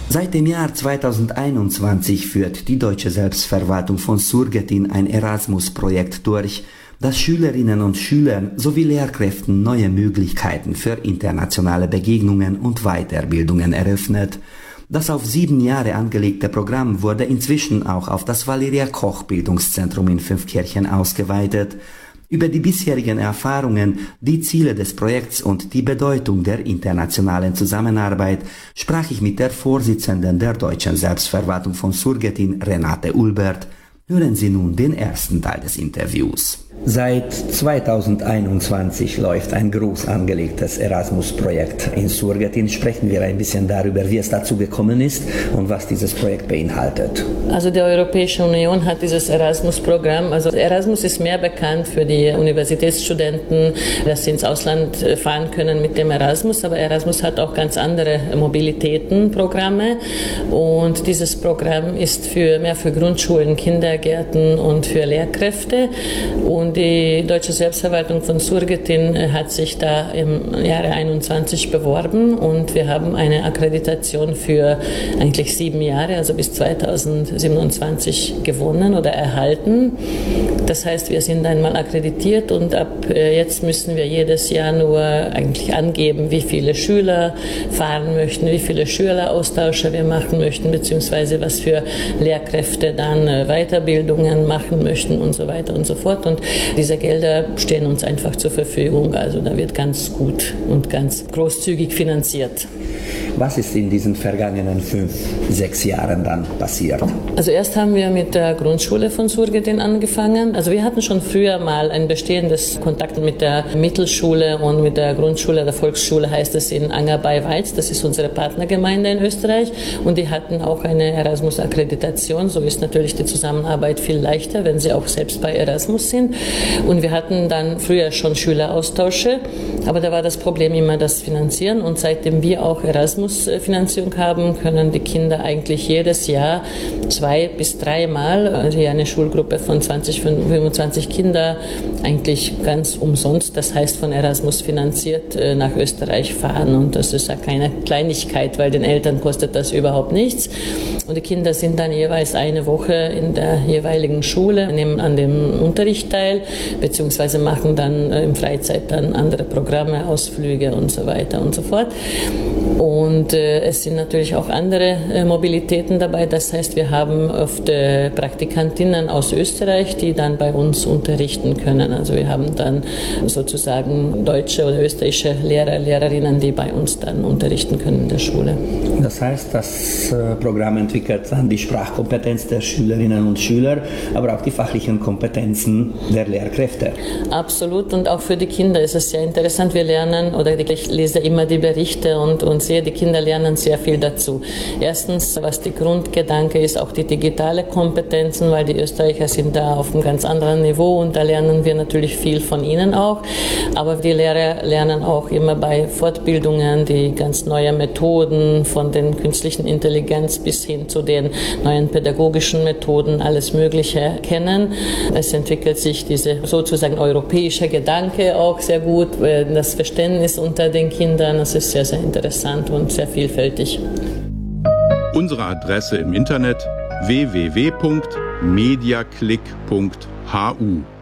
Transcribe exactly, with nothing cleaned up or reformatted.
Seit dem Jahr zweitausendeinundzwanzig führt die Deutsche Selbstverwaltung von Surgetin ein Erasmus-Projekt durch, das Schülerinnen und Schülern sowie Lehrkräften neue Möglichkeiten für internationale Begegnungen und Weiterbildungen eröffnet. Das auf sieben Jahre angelegte Programm wurde inzwischen auch auf das Valeria-Koch-Bildungszentrum in Fünfkirchen ausgeweitet. Über die bisherigen Erfahrungen, die Ziele des Projekts und die Bedeutung der internationalen Zusammenarbeit sprach ich mit der Vorsitzenden der Deutschen Selbstverwaltung von Surgetin, Renate Ulbert. Hören Sie nun den ersten Teil des Interviews. Seit zweitausendeinundzwanzig läuft ein groß angelegtes Erasmus-Projekt in Surgetin. Sprechen wir ein bisschen darüber, wie es dazu gekommen ist und was dieses Projekt beinhaltet. Also die Europäische Union hat dieses Erasmus-Programm. Also Erasmus ist mehr bekannt für die Universitätsstudenten, dass sie ins Ausland fahren können mit dem Erasmus. Aber Erasmus hat auch ganz andere Mobilitätenprogramme. Und dieses Programm ist für mehr für Grundschulen, Kindergärten und für Lehrkräfte. Und die Deutsche Selbstverwaltung von Surgetin hat sich da im Jahre einundzwanzig beworben und wir haben eine Akkreditation für eigentlich sieben Jahre, also bis zweitausendsiebenundzwanzig gewonnen oder erhalten. Das heißt, wir sind einmal akkreditiert und ab jetzt müssen wir jedes Jahr nur eigentlich angeben, wie viele Schüler fahren möchten, wie viele Schüleraustausche wir machen möchten, beziehungsweise was für Lehrkräfte dann Weiterbildungen machen möchten und so weiter und so fort. Und diese Gelder stehen uns einfach zur Verfügung. Also da wird ganz gut und ganz großzügig finanziert. Was ist in diesen vergangenen fünf, sechs Jahren dann passiert? Also erst haben wir mit der Grundschule von Surgetin angefangen. Also wir hatten schon früher mal ein bestehendes Kontakt mit der Mittelschule und mit der Grundschule, der Volksschule heißt es in Anger bei Weiz. Das ist unsere Partnergemeinde in Österreich. Und die hatten auch eine Erasmus-Akkreditation. So ist natürlich die Zusammenarbeit viel leichter, wenn sie auch selbst bei Erasmus sind. Und wir hatten dann früher schon Schüleraustausche. Aber da war das Problem immer das Finanzieren. Und seitdem wir auch Erasmus-Finanzierung haben, können die Kinder eigentlich jedes Jahr zwei bis dreimal, also eine Schulgruppe von zwanzig, fünfundzwanzig Kinder, eigentlich ganz umsonst, das heißt von Erasmus finanziert, nach Österreich fahren. Und das ist ja keine Kleinigkeit, weil den Eltern kostet das überhaupt nichts. Und die Kinder sind dann jeweils eine Woche in der jeweiligen Schule, nehmen an dem Unterricht teil, beziehungsweise machen dann in Freizeit dann andere Programme, Ausflüge und so weiter und so fort. Und äh, es sind natürlich auch andere äh, Mobilitäten dabei. Das heißt, wir haben oft äh, Praktikantinnen aus Österreich, die dann bei uns unterrichten können. Also wir haben dann sozusagen deutsche oder österreichische Lehrer, Lehrerinnen, die bei uns dann unterrichten können in der Schule. Das heißt, das äh, Programm entwickelt dann die Sprachkompetenz der Schülerinnen und Schüler, aber auch die fachlichen Kompetenzen der Lehrkräfte. Absolut. Und auch für die Kinder ist es sehr interessant. Wir lernen, oder ich lese immer die Berichte und, und sehe, die Kinder lernen sehr viel dazu. Erstens, was die Grundgedanke ist, auch die digitale Kompetenzen, weil die Österreicher sind da auf einem ganz anderen Niveau und da lernen wir natürlich viel von ihnen auch. Aber die Lehrer lernen auch immer bei Fortbildungen die ganz neue Methoden, von den künstlichen Intelligenz bis hin zu den neuen pädagogischen Methoden, alles Mögliche kennen. Es entwickelt sich diese sozusagen europäische Gedanke auch sehr gut, das Verständnis unter den Kindern, das ist sehr, sehr interessant und sehr vielfältig. Unsere Adresse im Internet w w w punkt mediaclick punkt h u